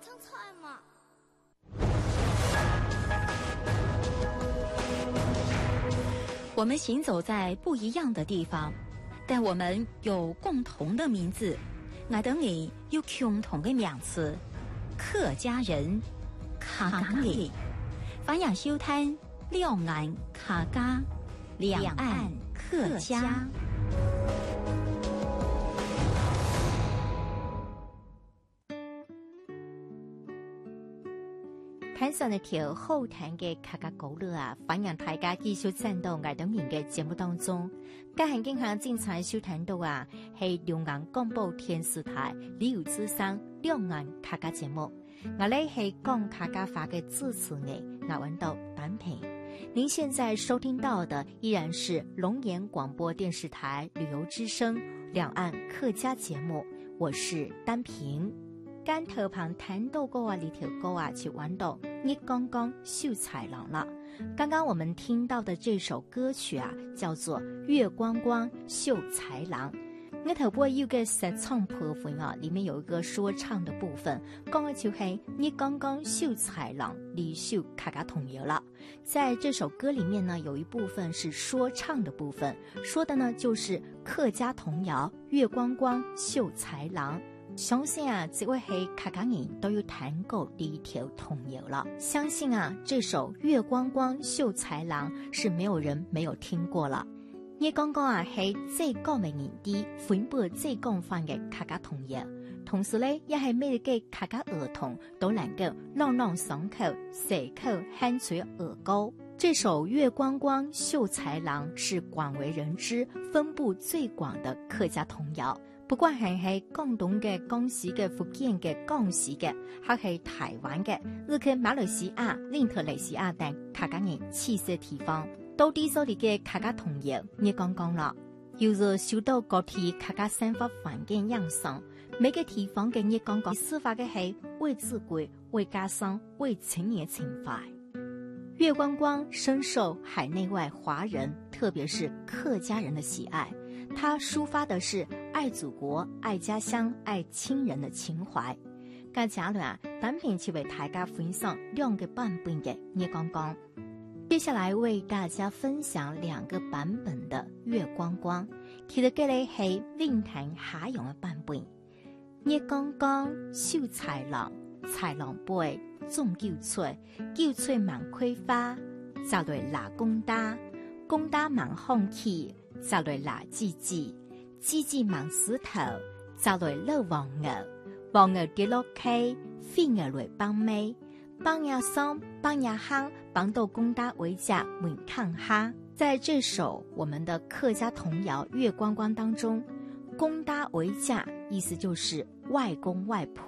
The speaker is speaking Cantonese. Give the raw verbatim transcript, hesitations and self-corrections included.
唱菜嘛。 我们行走在不一样的地方，但我们有共同的名字。我等你有共同的名词，客家人，客家人。欢迎收聽兩岸客家，兩岸客家。 睇上一條好聽嘅客家歌路啊，歡迎大家繼續站到我等年嘅節目當中。今日經常精彩收聽到啊，係兩岸廣播電視台李友之聲兩岸客家節目。我咧係講客家話嘅主持人，我揾到單平。您現在收聽到的依然是龍岩廣播電視台旅遊之聲兩岸客家節目，我是單平。干頭旁談到過啊，呢條歌啊，就揾到你剛剛秀才郎了。剛剛我們聽到的這首歌曲啊，叫做《月光光秀才郎》。我頭播有個實唱部分啊，裡面有一個說唱的部分，講的就係你剛剛秀才郎離秀客家童謠了。在這首歌裡面呢，有一部分是說唱的部分，說的呢就是客家童謠《月光光秀才郎》。相信啊，這位係客家人都有聽過呢條童謠了。相信啊，這首《月光光秀才郎》是沒有人沒有聽過了。你剛剛啊，係最高明年啲分布最廣泛嘅客家童謠，同時呢，也係每個客家兒童都能夠朗朗上口、隨口喊出兒歌。這首《月光光秀才郎》是廣為人知、分布最廣的客家童謠。不管係喺廣東嘅、江西嘅、福建嘅、廣西嘅，還係台灣嘅，日去馬來西亞、印度尼西亞等客家人棲息地方，到底所裡嘅客家童謠，你講講啦。由於受到各地客家生活環境影響，每個地方嘅你講講，抒發嘅係為自貴、為家鄉、為青年情懷。月光光深受海內外華人，特別是客家人的喜愛。它抒發的是愛祖國、愛家鄉、愛親人的情懷。咁假如啊，單品就為大家分享兩個版本嘅月光光。接下來為大家分享兩個版本的月光光。其實嘅咧係韻壇下用嘅版本。月光光秀才郎，才郎輩種韭菜，韭菜忙開花，就來拿公打，公打忙放氣。就來拿枝枝，枝枝忙石頭，就來撈黃牛，黃牛跌落溪，飛牛來幫尾，幫呀桑，幫呀夯，幫到公打為家門抗哈。在這首我們的客家童謠《月光光》當中，公打為家意思就是外公外婆。